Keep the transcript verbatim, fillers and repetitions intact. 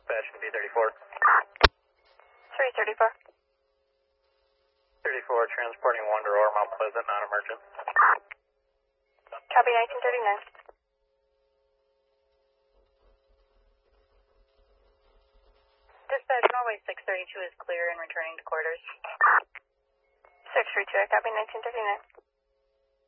dispatch to B thirty-four. three thirty-four. thirty-four, transporting one to Aurora Mount Pleasant, non-emergent. Copy nineteen thirty-nine. Dispatch, runway six thirty-two is clear and returning to quarters. six three two, I copy nineteen thirty-nine.